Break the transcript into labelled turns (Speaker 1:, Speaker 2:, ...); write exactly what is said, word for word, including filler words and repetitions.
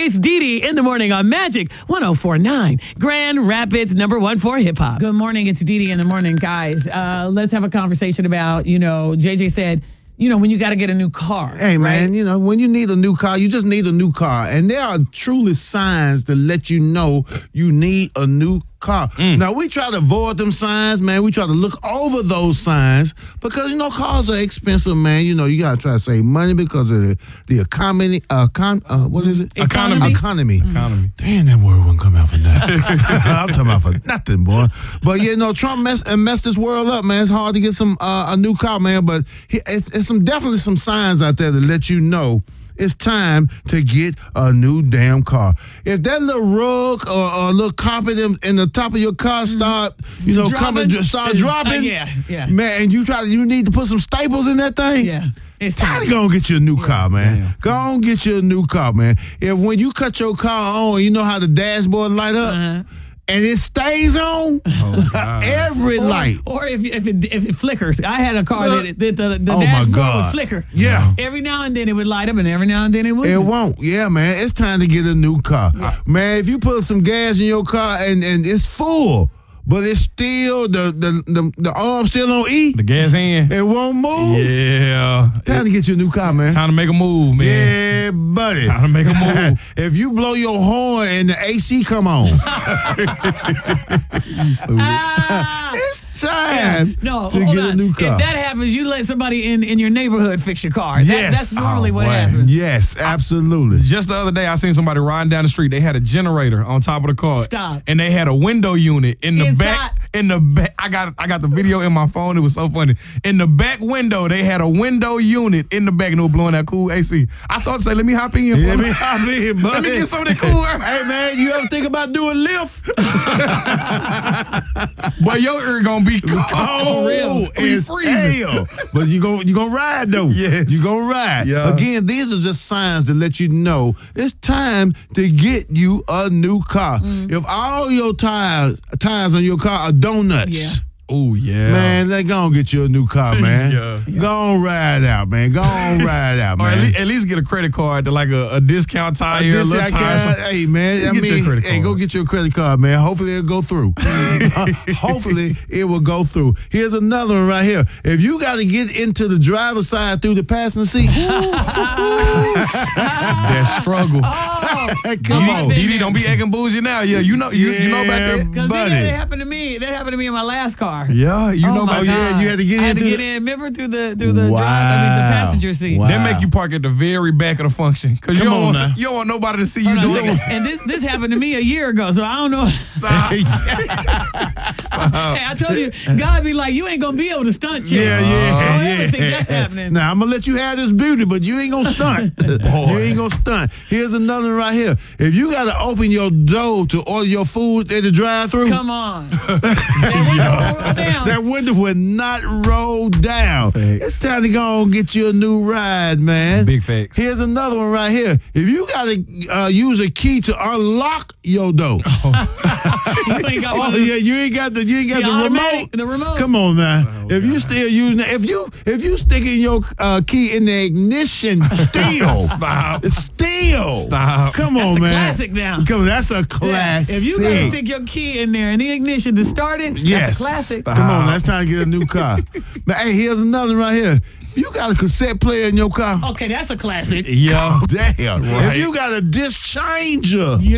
Speaker 1: It's Dee Dee in the morning on Magic one oh four point nine, Grand Rapids, number one for hip hop. Good morning. It's Dee Dee in the morning, guys. Uh, let's have a conversation about, you know, J J said, you know, when you got to get a new car.
Speaker 2: Hey, man,
Speaker 1: right?
Speaker 2: you know, when you need a new car, you just need a new car. And there are truly signs to let you know you need a new car. Mm. Now, we try to avoid them signs, man. We try to look over those signs because, you know, cars are expensive, man. You know, you got to try to save money because of the, the economy. Uh, con, uh, what is it?
Speaker 1: Economy.
Speaker 2: Economy.
Speaker 1: Mm-hmm.
Speaker 2: Economy. Damn, that word wouldn't come out for nothing. I'm talking about for nothing, boy. But, you know, Trump messed, messed this world up, man. It's hard to get some uh, a new car, man. But he, it's, it's some definitely some signs out there to let you know it's time to get a new damn car. If that little rug or, or a little carpet in, in the top of your car start, you know,
Speaker 1: dropping,
Speaker 2: coming, start dropping,
Speaker 1: uh, yeah, yeah,
Speaker 2: man, and you try, you need to put some staples in that thing.
Speaker 1: Yeah, it's
Speaker 2: time
Speaker 1: time
Speaker 2: to go and get you a new
Speaker 1: yeah.
Speaker 2: car, man.
Speaker 3: Yeah.
Speaker 2: Go on get you a new car, man. If when you cut your car on, you know how the dashboard light up.
Speaker 1: Uh-huh.
Speaker 2: And it stays on
Speaker 3: Oh,
Speaker 2: every
Speaker 1: or,
Speaker 2: light.
Speaker 1: Or if if it if it flickers. I had a car
Speaker 2: Look.
Speaker 1: that, that the, the
Speaker 2: Oh, my
Speaker 1: dashboard
Speaker 2: God.
Speaker 1: would flicker.
Speaker 2: Yeah.
Speaker 1: Every now and then it would light up, and every now and then it wouldn't.
Speaker 2: It won't. Yeah, man. It's time to get a new car.
Speaker 1: Yeah.
Speaker 2: Man, if you put some gas in your car and, and it's full, but it's still, the, the, the, the arm's still on E,
Speaker 3: The gas hand.
Speaker 2: it won't move.
Speaker 3: Yeah.
Speaker 2: Time to get you a new car, man.
Speaker 3: Time to make a move, man.
Speaker 2: Yeah, buddy.
Speaker 3: Time to make a move.
Speaker 2: If you blow your horn and the A C come on,
Speaker 1: Ah!
Speaker 2: it's time
Speaker 1: No,
Speaker 2: to
Speaker 1: hold
Speaker 2: get
Speaker 1: on.
Speaker 2: a new car.
Speaker 1: If that happens, you let somebody in, in your neighborhood fix your car. That,
Speaker 2: Yes.
Speaker 1: That's normally
Speaker 3: Oh,
Speaker 1: what
Speaker 3: boy.
Speaker 1: happens.
Speaker 2: Yes, absolutely.
Speaker 3: Just the other day, I seen somebody riding down the street. They had a generator on top of the car.
Speaker 1: Stop.
Speaker 3: And they had a window unit in the
Speaker 1: Inside.
Speaker 3: back. In the back, I got I got the video in my phone. It was so funny. In the back window, they had a window unit in the back, and it was blowing that cool A C. I started to say, "Let me hop in.
Speaker 2: Let me hop in, buddy.
Speaker 3: Let me get some of that cool air."
Speaker 2: Hey, man, you ever think about doing Lyft?
Speaker 3: Boy, your ear gonna be cold.
Speaker 2: Oh,
Speaker 1: real.
Speaker 2: it's hell. But you gon' you gonna ride though.
Speaker 3: Yes.
Speaker 2: You gonna ride.
Speaker 3: Yeah.
Speaker 2: Again, these are just signs to let you know it's time to get you a new car. If all your tires tires on your car are donuts.
Speaker 1: Yeah.
Speaker 3: Oh yeah,
Speaker 2: Man, they gonna get you a new car, man.
Speaker 3: Yeah.
Speaker 2: Go on ride out, man. Go on ride out,
Speaker 3: Or
Speaker 2: man.
Speaker 3: at least, at least get a credit card to like a, a discount tire, a,
Speaker 2: This
Speaker 3: little
Speaker 2: guy,
Speaker 3: tire. something.
Speaker 2: hey man,
Speaker 3: Just
Speaker 2: I
Speaker 3: get your
Speaker 2: mean,
Speaker 3: credit
Speaker 2: hey, go
Speaker 3: card.
Speaker 2: get your credit card, man. Hopefully it'll go through. Hopefully it will go through. Here's another one right here. If you got to get into the driver's side through the passenger seat,
Speaker 3: That struggle.
Speaker 2: come
Speaker 1: I've
Speaker 2: on.
Speaker 1: been
Speaker 3: Dee Dee,
Speaker 1: there.
Speaker 3: don't be acting bougie now. Yeah, you know you, you know about
Speaker 2: Yeah,
Speaker 3: that.
Speaker 1: Because
Speaker 2: buddy.
Speaker 1: that happened to me. That happened to me in my last car.
Speaker 3: Yeah, you
Speaker 1: Oh
Speaker 3: know
Speaker 1: my
Speaker 3: about
Speaker 2: Oh,
Speaker 3: that.
Speaker 2: yeah, you had to get
Speaker 1: I had
Speaker 2: into
Speaker 1: to get
Speaker 2: the-
Speaker 1: in. Remember through the through the drive. I mean the
Speaker 2: Wow.
Speaker 1: passenger seat.
Speaker 2: Wow.
Speaker 3: They make you park at the very back of the function because you
Speaker 2: Come
Speaker 3: don't
Speaker 2: on
Speaker 3: want
Speaker 2: now.
Speaker 3: you don't want nobody to see you
Speaker 1: Hold on a
Speaker 3: doing
Speaker 1: second.
Speaker 3: it.
Speaker 1: And this this happened to me a year ago, so I don't know.
Speaker 3: Stop.
Speaker 1: Hey, I told you, God be like, you ain't gonna be able to stunt yet.
Speaker 2: Yeah,
Speaker 1: I
Speaker 2: yeah,
Speaker 1: don't
Speaker 2: yeah.
Speaker 1: ever think that's happening.
Speaker 2: Now I'm gonna let you have this beauty, but you ain't gonna stunt. You ain't gonna stunt. Here's another one right here. If you gotta open your door to order your food at the drive-through,
Speaker 1: Come on. That window roll down.
Speaker 2: that window will not roll down.
Speaker 3: Facts.
Speaker 2: It's time to go and get you a new ride, man.
Speaker 3: Big facts.
Speaker 2: Here's another one right here. If you gotta uh, use a key to unlock your door,
Speaker 1: You ain't got
Speaker 2: oh
Speaker 1: one of
Speaker 2: yeah, you ain't got the you ain't got
Speaker 1: the
Speaker 2: the,
Speaker 1: automatic-
Speaker 2: remote.
Speaker 1: the remote.
Speaker 2: Come on now. if you still using it, if you if you sticking your uh, key in the ignition still,
Speaker 3: Stop.
Speaker 2: It's still.
Speaker 3: Stop.
Speaker 2: Come
Speaker 1: That's
Speaker 2: on,
Speaker 1: a
Speaker 2: man.
Speaker 1: classic now.
Speaker 2: Come on, that's a
Speaker 1: Yeah.
Speaker 2: classic.
Speaker 1: If you gotta stick your key in there in the ignition to start it,
Speaker 2: Yes.
Speaker 1: that's a classic.
Speaker 3: Stop.
Speaker 2: Come on, that's time to get a new car. But hey, here's another right here. You got a cassette player in your car.
Speaker 1: Okay, that's a classic.
Speaker 3: Yeah.
Speaker 2: Damn.
Speaker 3: Right.
Speaker 2: If you got a disc changer.